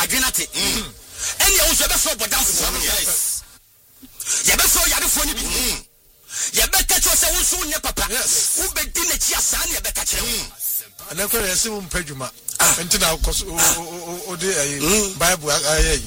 adwenate ene wo so be so bodamfo yes ye be so yadefo ni bi ye be ka cho se wo so nye papa wo be di na chi asa na ye be ka kire wo ana ko yesi wo mpadwuma enti na koso o de Bible ayi